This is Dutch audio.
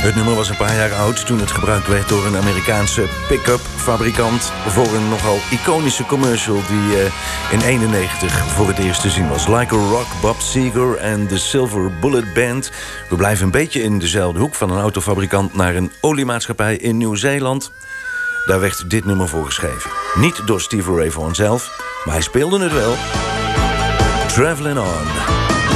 Het nummer was een paar jaar oud toen het gebruikt werd door een Amerikaanse pick-up fabrikant voor een nogal iconische commercial die in 1991 voor het eerst te zien was. Like a Rock, Bob Seger en de Silver Bullet Band. We blijven een beetje in dezelfde hoek, van een autofabrikant naar een oliemaatschappij in Nieuw-Zeeland. Daar werd dit nummer voor geschreven. Niet door Stevie Ray Vaughan zelf, maar hij speelde het wel. Traveling On.